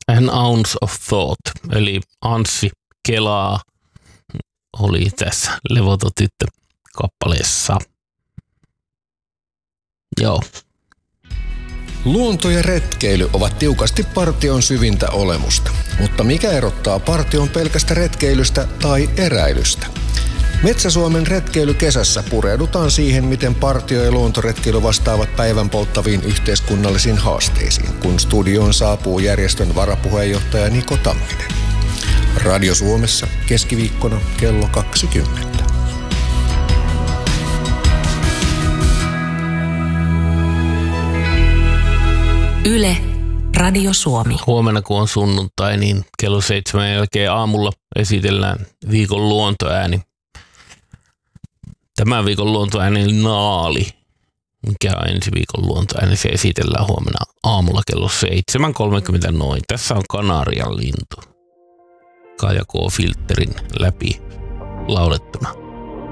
An Ounce of Thought, eli Anssi kelaa, oli tässä Levoton tyttö -kappaleessa. Joo. Luonto ja retkeily ovat tiukasti partion syvintä olemusta. Mutta mikä erottaa partion pelkästä retkeilystä tai eräilystä? Metsä-Suomen retkeilykesässä pureudutaan siihen, miten partio- ja luontoretkeily vastaavat päivän polttaviin yhteiskunnallisiin haasteisiin, kun studioon saapuu järjestön varapuheenjohtaja Niko Tamminen. Radio Suomessa keskiviikkona kello 20. Yle, Radio Suomi. Huomenna kun on sunnuntai, niin kello 7 jälkeen aamulla esitellään viikon luontoääni. Tämän viikon luontoääni oli Naali, mikä on ensi viikon luontoääni. Se esitellään huomenna aamulla kello 7.30 noin. Tässä on Kanarian lintu. Kaija K. Filterin läpi laulettuna.